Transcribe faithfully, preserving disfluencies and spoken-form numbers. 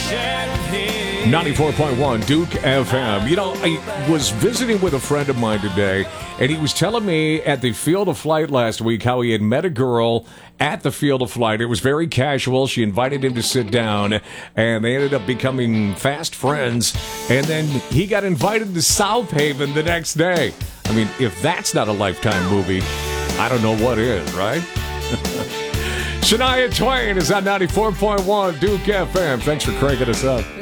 ninety-four point one Duke F M. You know, I was visiting with a friend of mine today, and he was telling me at the Field of Flight last week how he had met a girl at the Field of Flight. It was very casual. She invited him to sit down, and they ended up becoming fast friends. And then he got invited to South Haven the next day. I mean, if that's not a Lifetime movie, I don't know what is, right? Shania Twain is on ninety-four point one Duke F M. Thanks for cranking us up.